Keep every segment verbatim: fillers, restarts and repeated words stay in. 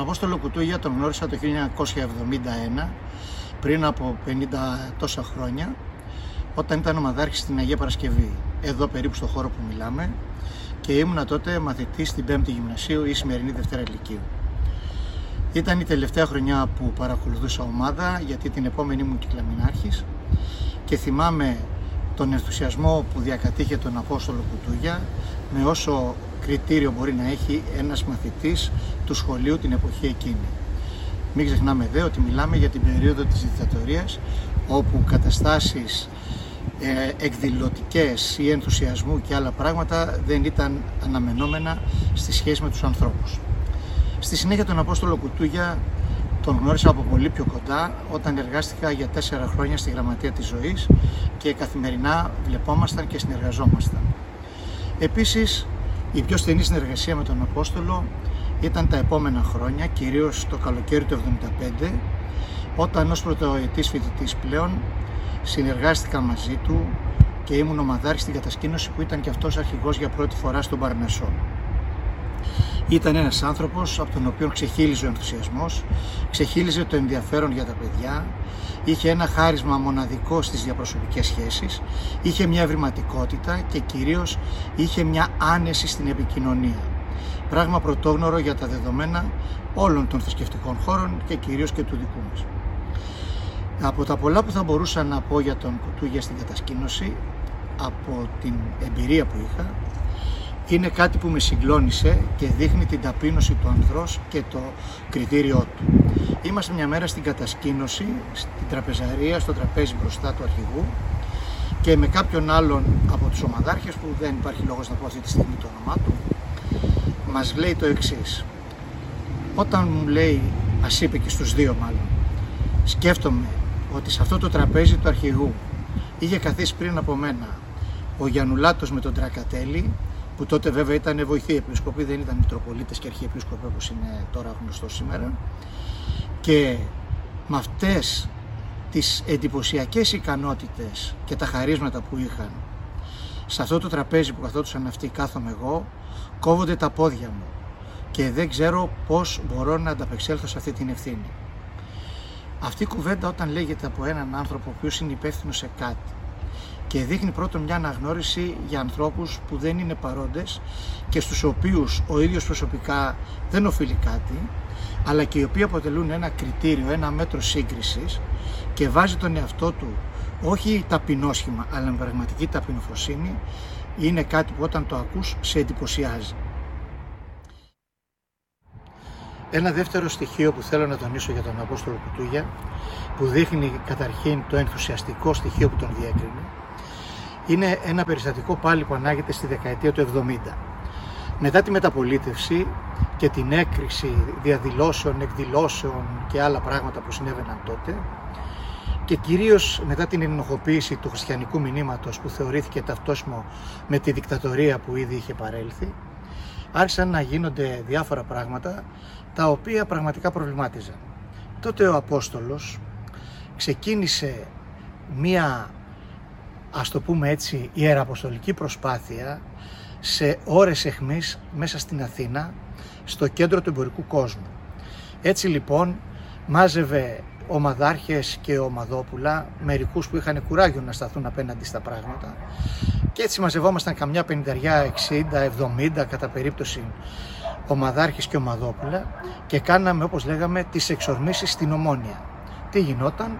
Απόστολο Κουτούγια τον γνώρισα το χίλια εννιακόσια εβδομήντα ένα, πριν από πενήντα τόσα χρόνια, όταν ήταν ομαδάρχης στην Αγία Παρασκευή, εδώ περίπου στο χώρο που μιλάμε, και ήμουνα τότε μαθητής στην πέμπτη Γυμνασίου ή σημερινή Δευτέρα Λυκείου. Ήταν η τελευταία χρονιά που παρακολουθούσα ομάδα, γιατί την επόμενη ήμουν κυκλαμινάρχης, και θυμάμαι τον ενθουσιασμό που διακατήχε τον Απόστολο Κουτούγια με όσο κριτήριο μπορεί να έχει ένας μαθητής του σχολείου την εποχή εκείνη. Μην ξεχνάμε δε ότι μιλάμε για την περίοδο της δικτατορίας, όπου καταστάσεις ε, εκδηλωτικές ή ενθουσιασμού και άλλα πράγματα δεν ήταν αναμενόμενα στη σχέση με τους ανθρώπους. Στη συνέχεια τον Απόστολο Κουτούγια τον γνώρισα από πολύ πιο κοντά, όταν εργάστηκα για τέσσερα χρόνια στη Γραμματεία της Ζωής και καθημερινά βλεπόμασταν και συνεργαζόμασταν. Επίσης, η πιο στενή συνεργασία με τον Απόστολο ήταν τα επόμενα χρόνια, κυρίως το καλοκαίρι του εβδομήντα πέντε, όταν ως πρωτοετής φοιτητής πλέον συνεργάστηκα μαζί του και ήμουν ομαδάρχης στην κατασκήνωση, που ήταν και αυτός αρχηγός για πρώτη φορά στον Παρνασσό. Ήταν ένας άνθρωπος από τον οποίο ξεχύλιζε ο ενθουσιασμός, ξεχύλιζε το ενδιαφέρον για τα παιδιά, είχε ένα χάρισμα μοναδικό στις διαπροσωπικές σχέσεις, είχε μια ευρηματικότητα και κυρίως είχε μια άνεση στην επικοινωνία. Πράγμα πρωτόγνωρο για τα δεδομένα όλων των θρησκευτικών χώρων και κυρίως και του δικού μας. Από τα πολλά που θα μπορούσα να πω για τον Κουτούγια στην κατασκήνωση, από την εμπειρία που είχα, είναι κάτι που με συγκλώνησε και δείχνει την ταπείνωση του ανδρός και το κριτήριό του. Είμαστε μια μέρα στην κατασκήνωση, στην τραπεζαρία, στο τραπέζι μπροστά του αρχηγού, και με κάποιον άλλον από τους ομαδάρχες, που δεν υπάρχει λόγος να πω αυτή τη στιγμή το όνομά του, μας λέει το εξής. Όταν μου λέει, μας είπε και στους δύο μάλλον, σκέφτομαι ότι σε αυτό το τραπέζι του αρχηγού είχε καθίσει πριν από μένα ο Γιαννουλάτος με τον Τρακατέλη, που τότε βέβαια ήταν βοηθοί επίσκοποι, δεν ήταν μητροπολίτες και αρχιεπίσκοποι όπως είναι τώρα γνωστό σήμερα, και με αυτές τις εντυπωσιακές ικανότητες και τα χαρίσματα που είχαν, σε αυτό το τραπέζι που καθόντουσαν αυτοί, κάθομαι εγώ, κόβονται τα πόδια μου και δεν ξέρω πώς μπορώ να ανταπεξέλθω σε αυτή την ευθύνη. Αυτή η κουβέντα, όταν λέγεται από έναν άνθρωπο ο οποίος είναι υπεύθυνος σε κάτι και δείχνει πρώτον μια αναγνώριση για ανθρώπους που δεν είναι παρόντες και στους οποίους ο ίδιος προσωπικά δεν οφείλει κάτι, αλλά και οι οποίοι αποτελούν ένα κριτήριο, ένα μέτρο σύγκρισης, και βάζει τον εαυτό του όχι ταπεινόσχημα αλλά με πραγματική ταπεινοφροσύνη, είναι κάτι που όταν το ακούς σε εντυπωσιάζει. Ένα δεύτερο στοιχείο που θέλω να τονίσω για τον Απόστολο Κουτούγια, που δείχνει καταρχήν το ενθουσιαστικό στοιχείο που τον διέκρινε, είναι ένα περιστατικό πάλι που ανάγεται στη δεκαετία του εβδομήντα. Μετά τη μεταπολίτευση και την έκρηξη διαδηλώσεων, εκδηλώσεων και άλλα πράγματα που συνέβαιναν τότε, και κυρίως μετά την ενοχοποίηση του χριστιανικού μηνύματος που θεωρήθηκε ταυτόσιμο με τη δικτατορία που ήδη είχε παρέλθει, άρχισαν να γίνονται διάφορα πράγματα τα οποία πραγματικά προβλημάτιζαν. Τότε ο Απόστολος ξεκίνησε μία, ας το πούμε έτσι, ιεραποστολική προσπάθεια σε ώρες αιχμής μέσα στην Αθήνα, στο κέντρο του εμπορικού κόσμου. Έτσι λοιπόν μάζευε ομαδάρχες και ομαδόπουλα, μερικούς που είχαν κουράγιο να σταθούν απέναντι στα πράγματα, και έτσι μαζευόμασταν καμιά πενηνταριά, εξήντα, εβδομήντα κατά περίπτωση ομαδάρχες και ομαδόπουλα, και κάναμε, όπως λέγαμε, τις εξορμήσεις στην Ομόνια. Τι γινόταν?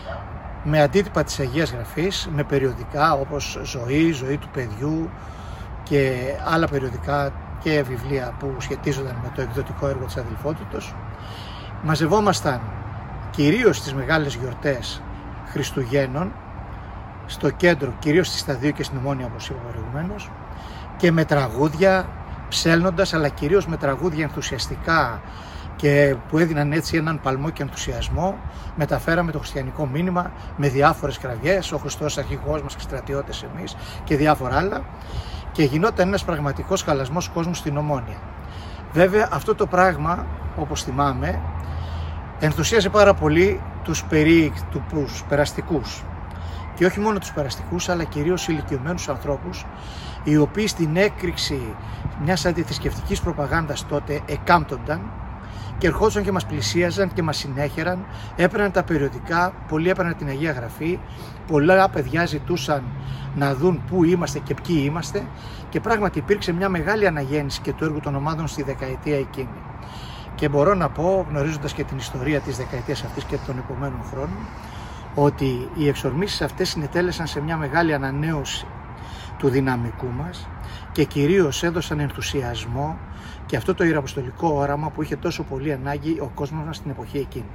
Με αντίτυπα της Αγίας Γραφής, με περιοδικά όπως Ζωή, Ζωή του Παιδιού και άλλα περιοδικά και βιβλία που σχετίζονταν με το εκδοτικό έργο της αδελφότητος, μαζευόμασταν κυρίως στις μεγάλες γιορτές Χριστουγέννων στο κέντρο, κυρίως στη Σταδίου και στην Ομόνια όπως είπα προηγουμένως, και με τραγούδια ψέλνοντας, αλλά κυρίως με τραγούδια ενθουσιαστικά και που έδιναν έτσι έναν παλμό και ενθουσιασμό, μεταφέραμε το χριστιανικό μήνυμα με διάφορες κραυγές, ο Χριστός αρχηγός μας και στρατιώτες εμείς και διάφορα άλλα, και γινόταν ένας πραγματικός χαλασμός κόσμου στην Ομόνια. Βέβαια αυτό το πράγμα, όπως θυμάμαι, ενθουσίαζε πάρα πολύ τους, περί, τους περαστικούς, και όχι μόνο τους περαστικούς αλλά κυρίως ηλικιωμένους ανθρώπους, οι οποίοι στην έκρηξη μιας αντιθρησκευτικής προπαγάνδας τότε εκάμπτονταν και ερχόντουσαν και μας πλησίαζαν και μας συνέχεραν, έπαιρναν τα περιοδικά, πολλοί έπαιρναν την Αγία Γραφή, πολλά παιδιά ζητούσαν να δουν πού είμαστε και ποιοι είμαστε και πράγματι υπήρξε μια μεγάλη αναγέννηση και του έργου των ομάδων στη δεκαετία εκείνη. Και μπορώ να πω, γνωρίζοντας και την ιστορία της δεκαετίας αυτής και των επομένων χρόνων, ότι οι εξορμήσεις αυτές συνετέλεσαν σε μια μεγάλη ανανέωση του δυναμικού μας και κυρίως έδωσαν ενθουσιασμό και αυτό το ιεραποστολικό όραμα που είχε τόσο πολύ ανάγκη ο κόσμος μας στην εποχή εκείνη.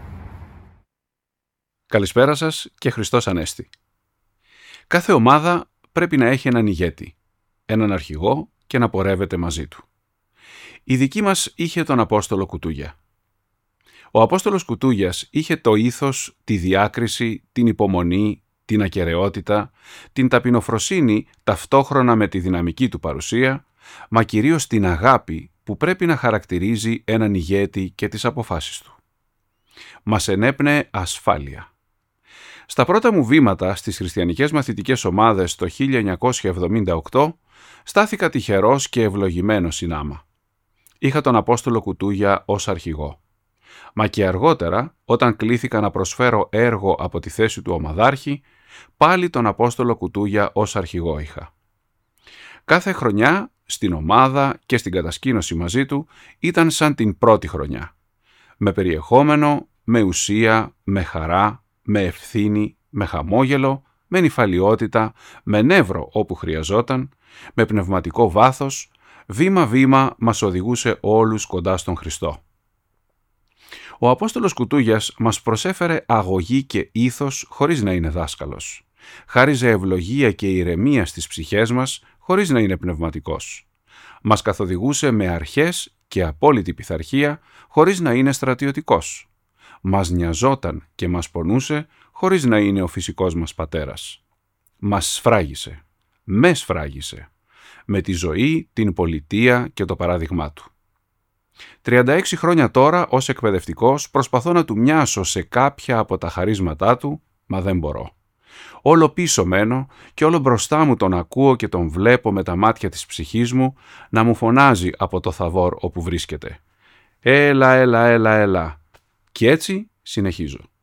Καλησπέρα σας και Χριστός Ανέστη. Κάθε ομάδα πρέπει να έχει έναν ηγέτη, έναν αρχηγό και να πορεύεται μαζί του. Η δική μας είχε τον Απόστολο Κουτούγια. Ο Απόστολος Κουτούγιας είχε το ήθος, τη διάκριση, την υπομονή, την ακεραιότητα, την ταπεινοφροσύνη ταυτόχρονα με τη δυναμική του παρουσία, μα κυρίως την αγάπη που πρέπει να χαρακτηρίζει έναν ηγέτη και τις αποφάσεις του. Μας ενέπνεε ασφάλεια. Στα πρώτα μου βήματα στις χριστιανικές μαθητικές ομάδες το χίλια εννιακόσια εβδομήντα οκτώ στάθηκα τυχερός και ευλογημένος συνάμα. Είχα τον Απόστολο Κουτούγια ως αρχηγό. Μα και αργότερα, όταν κλήθηκα να προσφέρω έργο από τη θέση του ομαδάρχη, πάλι τον Απόστολο Κουτούγια ως αρχηγό είχα. Κάθε χρονιά, στην ομάδα και στην κατασκήνωση μαζί του, ήταν σαν την πρώτη χρονιά. Με περιεχόμενο, με ουσία, με χαρά, με ευθύνη, με χαμόγελο, με νηφαλιότητα, με νεύρο όπου χρειαζόταν, με πνευματικό βάθος, βήμα-βήμα μας οδηγούσε όλους κοντά στον Χριστό. Ο Απόστολος Κουτούγιας μας προσέφερε αγωγή και ήθος χωρίς να είναι δάσκαλος. Χάριζε ευλογία και ηρεμία στις ψυχές μας χωρίς να είναι πνευματικός. Μας καθοδηγούσε με αρχές και απόλυτη πειθαρχία χωρίς να είναι στρατιωτικός. Μας νοιαζόταν και μας πονούσε χωρίς να είναι ο φυσικός μας πατέρας. Μας σφράγισε. Με σφράγισε. Με τη ζωή, την πολιτεία και το παράδειγμά του. τριάντα έξι χρόνια τώρα ως εκπαιδευτικός προσπαθώ να του μοιάσω σε κάποια από τα χαρίσματά του, μα δεν μπορώ. Όλο πίσω μένω και όλο μπροστά μου τον ακούω και τον βλέπω με τα μάτια της ψυχής μου να μου φωνάζει από το Θαβόρ όπου βρίσκεται. Έλα, έλα, έλα, έλα. Και έτσι συνεχίζω.